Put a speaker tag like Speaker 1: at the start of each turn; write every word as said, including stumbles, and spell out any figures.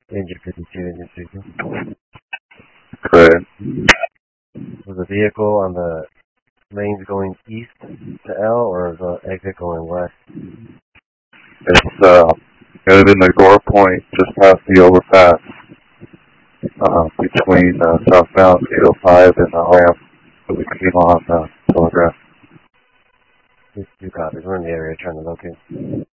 Speaker 1: Engine fifty-two, engine speaking.
Speaker 2: Correct.
Speaker 1: Was the vehicle on the lanes going east to L, or is the exit going west?
Speaker 2: It's uh, headed in the Gore Point, just past the overpass, uh, between uh, southbound eight oh five and the ramp that we came on uh, telegraph.
Speaker 1: These two copies. We're in the area trying to locate.